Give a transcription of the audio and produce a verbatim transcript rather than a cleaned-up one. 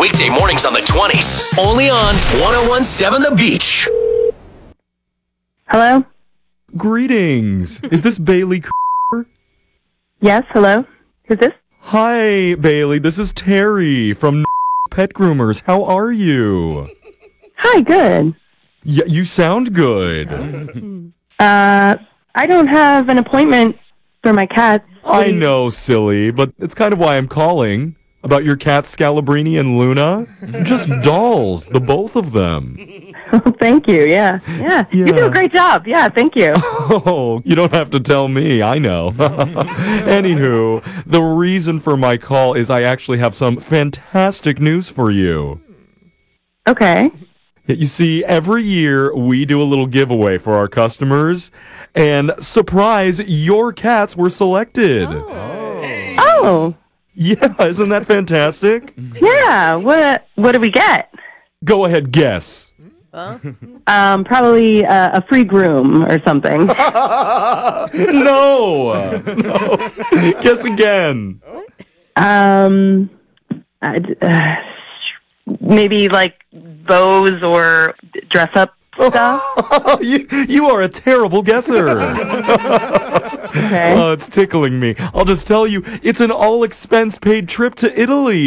Weekday mornings on the twenties. Only on one oh one point seven The Beach. Hello? Greetings. Is this Bailey Cooper? Yes, hello? Who's this? Hi, Bailey. This is Terry from Pet Groomers. How are you? Hi, good. Yeah, you sound good. Uh, I don't have an appointment for my cat. I know, silly, but it's kind of why I'm calling. About your cats, Scalabrini and Luna. Just dolls, the both of them. Thank you, yeah. yeah. You do Yeah. a great job. Yeah, thank you. Oh, you don't have to tell me. I know. Anywho, the reason for my call is I actually have some fantastic news for you. Okay. You see, every year we do a little giveaway for our customers, and surprise, your cats were selected. Oh, Yeah, isn't that fantastic? yeah. What What do we get? Go ahead, guess. Um, probably uh, a free groom or something. No! No. Guess again. Um, I'd, uh, maybe like bows or dress up stuff. you, you are a terrible guesser. Okay. Oh, it's tickling me. I'll just tell you, it's an all-expense-paid trip to Italy.